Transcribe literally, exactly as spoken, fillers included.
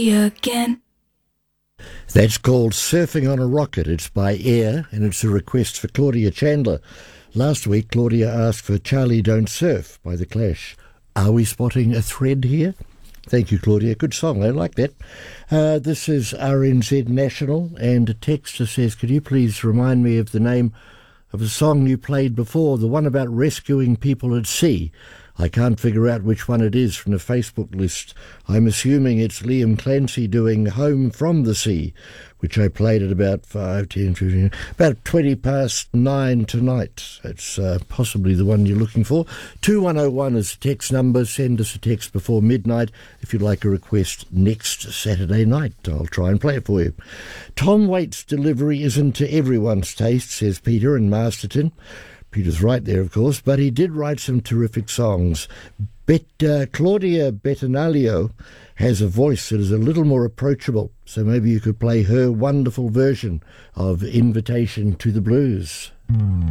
Again. That's called Surfing on a Rocket. It's by Air, and it's a request for Claudia Chandler. Last week, Claudia asked for Charlie Don't Surf by The Clash. Are we spotting a thread here? Thank you, Claudia. Good song. I like that. Uh, this is R N Z National, and a texter says, could you please remind me of the name of a song you played before, the one about rescuing people at sea? I can't figure out which one it is from the Facebook list. I'm assuming it's Liam Clancy doing Home from the Sea, which I played at about five, ten, fifteen, about twenty past nine tonight. It's uh, possibly the one you're looking for. two one oh one is the text number. Send us a text before midnight if you'd like a request next Saturday night. I'll try and play it for you. Tom Waite's delivery isn't to everyone's taste, says Peter in Masterton. Peter's right there, of course, but he did write some terrific songs. Bet, uh, Claudia Bettinalio has a voice that is a little more approachable, so maybe you could play her wonderful version of Invitation to the Blues. Mm.